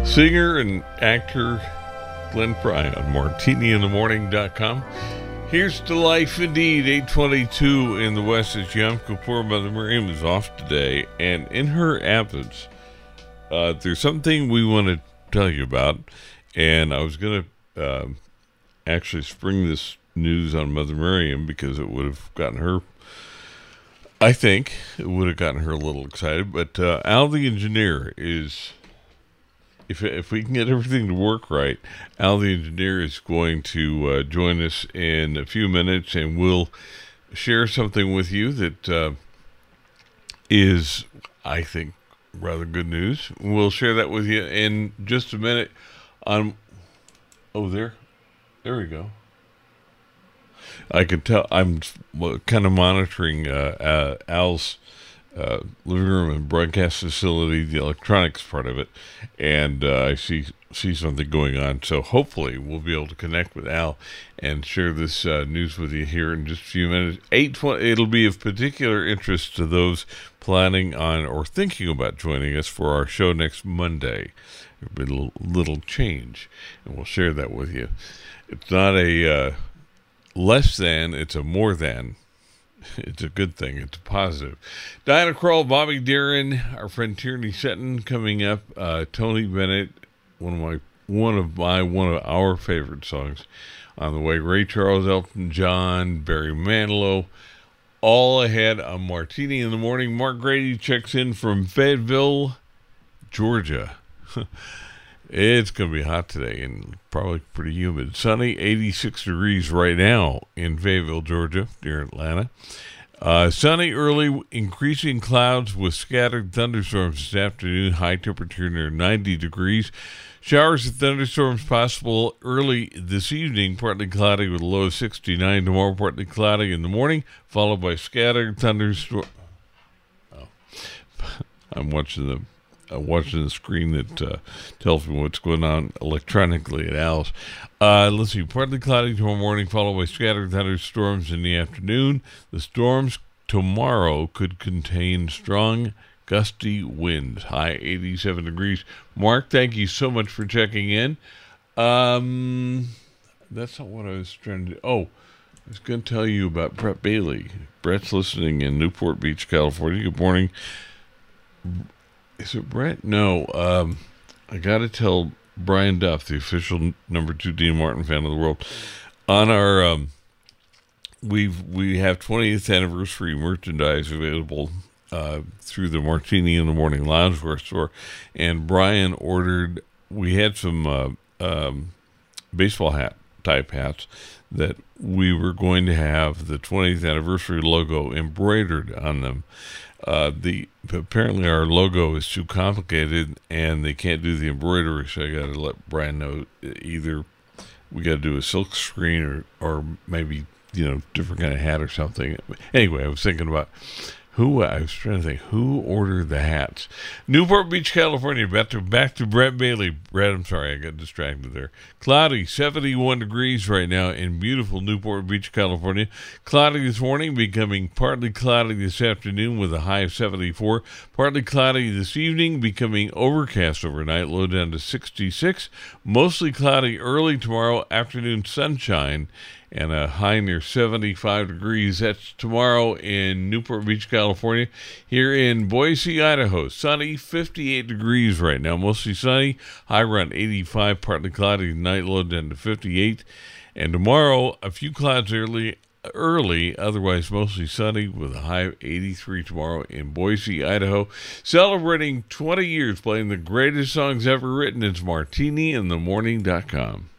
Singer and actor Glenn Frey on MartiniInTheMorning.com. Here's to life indeed. 8:22 in the West as Yom Kippur. Mother Miriam is off today, and in her absence, there's something we want to tell you about, and I was going to actually spring this news on Mother Miriam because it would have gotten her, I think, it would have gotten her a little excited, but Al the engineer is... If we can get everything to work right, Al the engineer is going to join us in a few minutes, and we'll share something with you that is, I think, rather good news. We'll share that with you in just a minute. There we go. I can tell I'm kind of monitoring Al's living room and broadcast facility, the electronics part of it, and I see something going on. So hopefully we'll be able to connect with Al and share this news with you here in just a few minutes. 8:20. It'll be of particular interest to those planning on or thinking about joining us for our show next Monday. There'll be a little change, and we'll share that with you. It's not a less than; it's a more than. It's a good thing. It's a positive. Diana Krall, Bobby Darin, our friend Tierney Sutton coming up. Tony Bennett, one of our favorite songs on the way. Ray Charles, Elton John, Barry Manilow, all ahead on Martini in the Morning. Mark Grady checks in from Fayetteville, Georgia. It's going to be hot today and probably pretty humid. Sunny, 86 degrees right now in Fayetteville, Georgia, near Atlanta. Sunny, early, increasing clouds with scattered thunderstorms this afternoon. High temperature near 90 degrees. Showers and thunderstorms possible early this evening. Partly cloudy with a low of 69. Tomorrow, partly cloudy in the morning, followed by scattered thunderstorms. I'm watching the screen that tells me what's going on electronically at Al's. Let's see, partly cloudy tomorrow morning, followed by scattered thunderstorms in the afternoon. The storms tomorrow could contain strong, gusty winds. High 87 degrees. Mark, thank you so much for checking in. That's not what I was trying to do. Oh, I was going to tell you about Brett Bailey. Brett's listening in Newport Beach, California. Good morning. Is it Brett? No. I got to tell Brian Duff, the official number 2 Dean Martin fan of the world, on our we have 20th anniversary merchandise available through the Martini in the Morning Loungewear store, and Brian ordered. We had some baseball hat type hats that we were going to have the 20th anniversary logo embroidered on them. Apparently our logo is too complicated and they can't do the embroidery, so I got to let Brian know either we got to do a silk screen or maybe, different kind of hat or something. Anyway, I was thinking about who ordered the hats. Newport Beach, California. Back to Brett Bailey. Brett, I'm sorry, I got distracted there. Cloudy, 71 degrees right now in beautiful Newport Beach, California. Cloudy this morning, becoming partly cloudy this afternoon with a high of 74. Partly cloudy this evening, becoming overcast overnight, low down to 66. Mostly cloudy early tomorrow, afternoon sunshine, and a high near 75 degrees. That's tomorrow in Newport Beach, California. Here in Boise, Idaho, sunny, 58 degrees right now. Mostly sunny, high around 85, partly cloudy tonight, low down to 58. And tomorrow, a few clouds early, otherwise mostly sunny with a high of 83 tomorrow in Boise, Idaho. Celebrating 20 years playing the greatest songs ever written. It's MartiniInTheMorning.com.